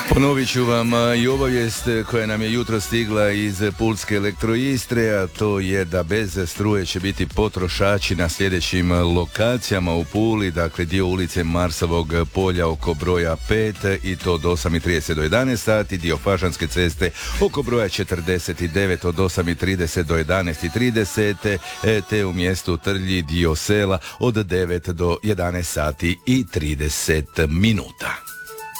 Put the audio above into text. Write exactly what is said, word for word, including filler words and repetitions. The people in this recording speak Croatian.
Ponovit ću vam i obavijest koja nam je jutro stigla iz Pulske Elektroistre, a to je da bez struje će biti potrošači na sljedećim lokacijama u Puli, dakle dio ulice Marsovog polja oko broja pet i to od osam i trideset do jedanaest sati, dio Fažanske ceste oko broja četrdeset devet od osam i trideset do jedanaest i trideset, te u mjestu Trlji dio Sela od devet do jedanaest sati i trideset minuta.